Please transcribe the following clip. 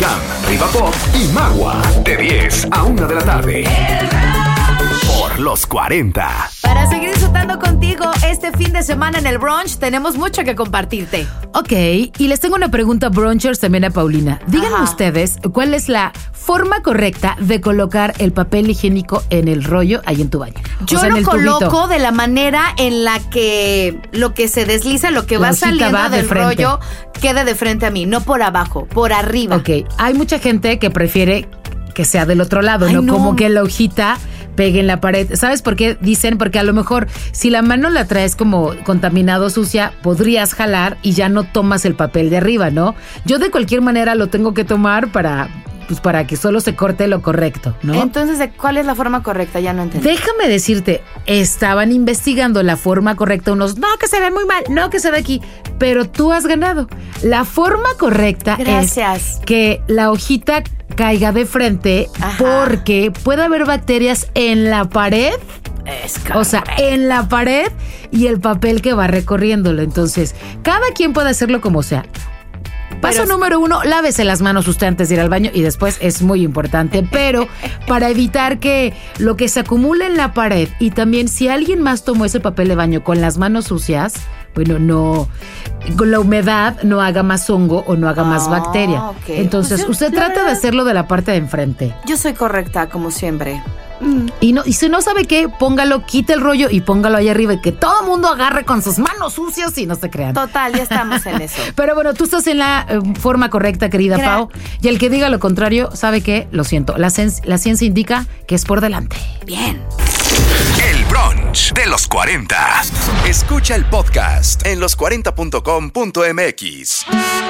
Sam, Riva Pop y Magua. De 10 a 1 de la tarde. Por los 40. Para seguir disfrutando contigo este fin de semana en el brunch, tenemos mucho que compartirte. Ok, y les tengo una pregunta, brunchers, también a Paulina. Díganme ustedes cuál es la forma correcta de colocar el papel higiénico en el rollo ahí en tu baño. Yo lo coloco de la manera en la que lo que se desliza, lo que va saliendo del rollo, quede de frente a mí, no por abajo, por arriba. Ok, hay mucha gente que prefiere que sea del otro lado, no como que la hojita pegue en la pared. ¿Sabes por qué? Dicen, porque a lo mejor si la mano la traes como contaminado, sucia, podrías jalar y ya no tomas el papel de arriba, ¿no? Yo de cualquier manera lo tengo que tomar para que solo se corte lo correcto, ¿no? Entonces, ¿cuál es la forma correcta? Ya no entendí. Déjame decirte, estaban investigando la forma correcta, unos, no, que se ve muy mal, no, que se ve aquí, pero tú has ganado. La forma correcta es que la hojita caiga de frente. Ajá. Porque puede haber bacterias en la pared. O sea, en la pared y el papel que va recorriéndolo. Entonces, cada quien puede hacerlo como sea. Paso número 1, lávese las manos usted antes de ir al baño y después es muy importante, pero para evitar que lo que se acumule en la pared y también si alguien más tomó ese papel de baño con las manos sucias, bueno, no, con la humedad no haga más hongo o no haga más bacteria. Okay. Entonces, pues usted trata de hacerlo de la parte de enfrente. Yo soy correcta, como siempre. Y si no sabe qué, póngalo, quite el rollo y póngalo ahí arriba y que todo el mundo agarre con sus manos sucias y no se crean. Total, ya estamos en eso. Pero bueno, tú estás en la forma correcta, querida Pau. Y el que diga lo contrario, ¿sabe qué? Lo siento. La ciencia indica que es por delante. Bien. El brunch de los 40. Escucha el podcast en los40.com.mx.